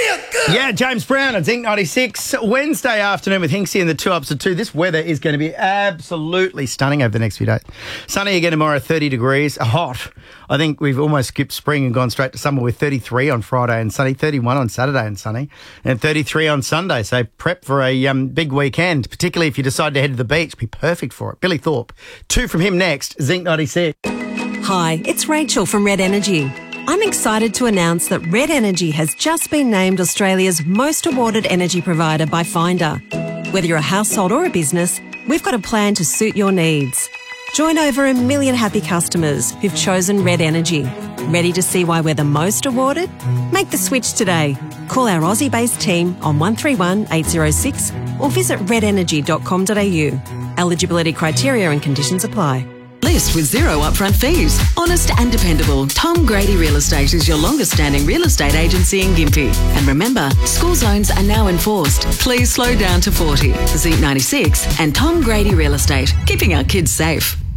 Yeah, James Brown at Zinc 96. Wednesday afternoon with Hinksy and the 2 ups to 2. This weather is going to be absolutely stunning over the next few days. Sunny again tomorrow, 30 degrees. Hot. I think we've almost skipped spring and gone straight to summer with 33 on Friday and sunny, 31 on Saturday and sunny, and 33 on Sunday. So prep for a big weekend, particularly if you decide to head to the beach. Be perfect for it. Billy Thorpe. 2 from him next, Zinc 96. Hi, it's Rachel from Red Energy. I'm excited to announce that Red Energy has just been named Australia's most awarded energy provider by Finder. Whether you're a household or a business, we've got a plan to suit your needs. Join over 1 million happy customers who've chosen Red Energy. Ready to see why we're the most awarded? Make the switch today. Call our Aussie-based team on 131 806 or visit redenergy.com.au. Eligibility criteria and conditions apply. List with zero upfront fees. Honest and dependable. Tom Grady Real Estate is your longest standing real estate agency in Gympie. And remember, school zones are now enforced. Please slow down to 40. Zinc 96 and Tom Grady Real Estate, keeping our kids safe.